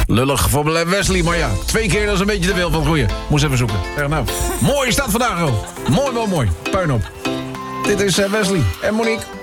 Lullig voor Wesley, maar ja, 2 keer dat is een beetje te veel van het goeie. Moest even zoeken. Nou, mooi staat vandaag al. Mooi, mooi, mooi. Puin op. Dit is Wesley en Monique.